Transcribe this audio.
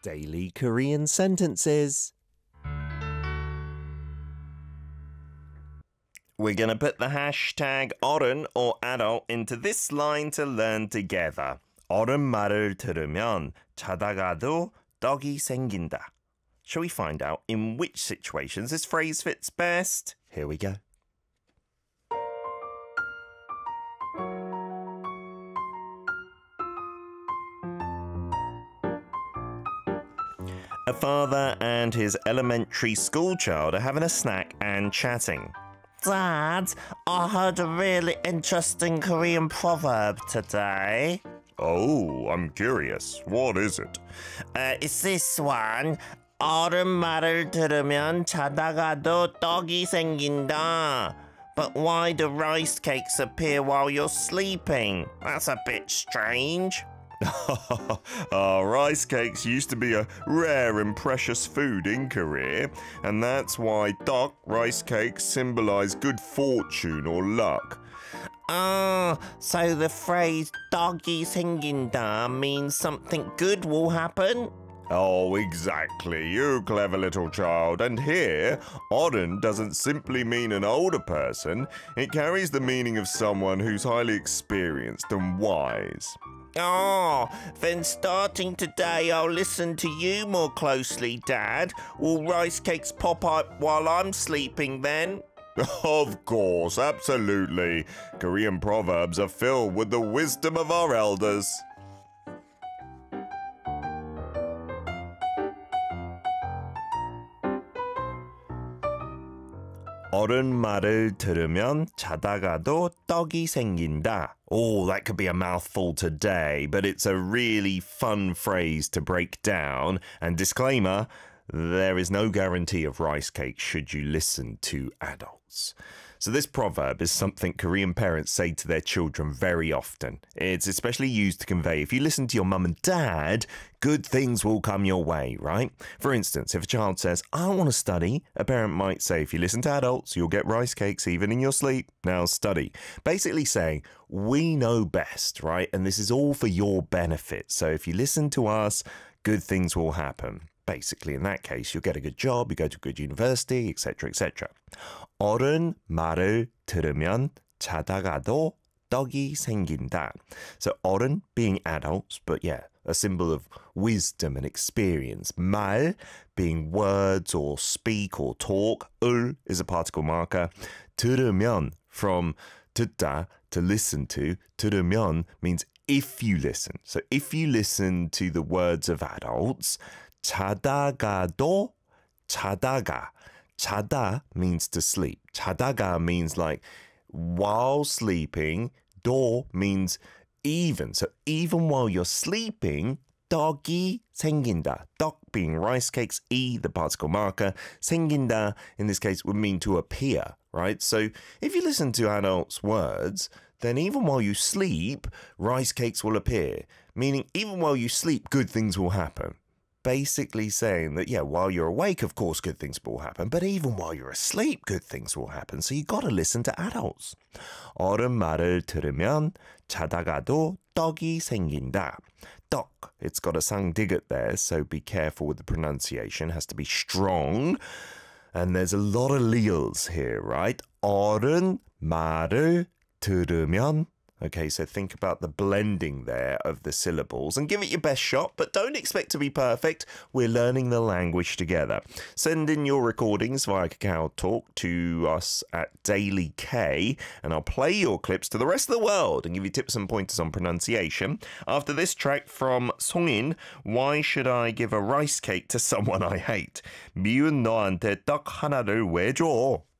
Daily Korean sentences. We're going to put the hashtag 어른 or adult into this line to learn together. 어른 말을 들으면 자다가도 떡이 생긴다. Shall we find out in which situations this phrase fits best? Here we go. A father and his elementary school child are having a snack and chatting. Dad, I heard a really interesting Korean proverb today. Oh, I'm curious. What is it? It's this one. 어른 말을 들으면 자다가도 떡이 생긴다. But why do rice cakes appear while you're sleeping? That's a bit strange. Rice cakes used to be a rare and precious food in Korea, and that's why 떡, rice cakes, symbolize good fortune or luck. So the phrase 떡이 생긴다 means something good will happen? Oh, exactly. You clever little child. And here, 어른 doesn't simply mean an older person. It carries the meaning of someone who's highly experienced and wise. Then starting today I'll listen to you more closely, Dad. Will rice cakes pop up while I'm sleeping then? Of course, absolutely. Korean proverbs are filled with the wisdom of our elders. 어른 말을 들으면 자다가도 떡이 생긴다. Oh, that could be a mouthful today, but it's a really fun phrase to break down. And disclaimer, there is no guarantee of rice cakes should you listen to adults. So this proverb is something Korean parents say to their children very often. It's especially used to convey if you listen to your mum and dad, good things will come your way, right? For instance, if a child says, I don't want to study, a parent might say, if you listen to adults, you'll get rice cakes even in your sleep. Now study. Basically saying, we know best, right? And this is all for your benefit. So if you listen to us, good things will happen. Basically, in that case, you'll get a good job, you go to a good university, etc., etc. 어른 말을 들으면 자다가도 떡이 생긴다. So 어른 being adults, but yeah, a symbol of wisdom and experience. 말 being words or speak or talk. 을 is a particle marker. 들으면 from 듣다, to listen to. 들으면 means if you listen. So if you listen to the words of adults, 자다가도 자다가. 자다 means to sleep. 자다가 means like while sleeping. 도 means even. So even while you're sleeping, 떡이 생긴다. 떡 being rice cakes, 이 the particle marker. 생긴다 in this case would mean to appear, right? So if you listen to adults' words, then even while you sleep, rice cakes will appear. Meaning even while you sleep, good things will happen. Basically saying that, yeah, while you're awake, of course, good things will happen. But even while you're asleep, good things will happen. So you got to listen to adults. 어른 말을 들으면 자다가도 떡이 생긴다. 떡, it's got a 상디귿 there, so be careful with the pronunciation. It has to be strong. And there's a lot of leals here, right? 어른 말을 들으면. Okay, so think about the blending there of the syllables and give it your best shot, but don't expect to be perfect. We're learning the language together. Send in your recordings via Kakao Talk to us at Daily K, and I'll play your clips to the rest of the world and give you tips and pointers on pronunciation. After this track from Songin, Why Should I Give a Rice Cake to Someone I Hate? 미운 너한테 떡 하나를 왜 줘?